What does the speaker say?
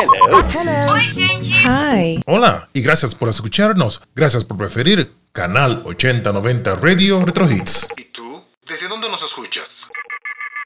Hello. Oi, gente. Hi. Hola y gracias por escucharnos. Gracias por preferir Canal 8090 Radio Retro Hits. ¿Y tú? ¿Desde dónde nos escuchas?